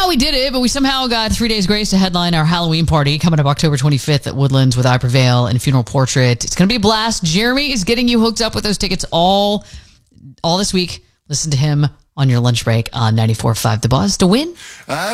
how we did it, but we somehow got 3 days grace to headline our Halloween party coming up October 25th at Woodlands with I Prevail and Funeral Portrait. It's going to be a blast. Jeremy is getting you hooked up with those tickets all this week. Listen to him on your lunch break on 94.5 The Buzz to win.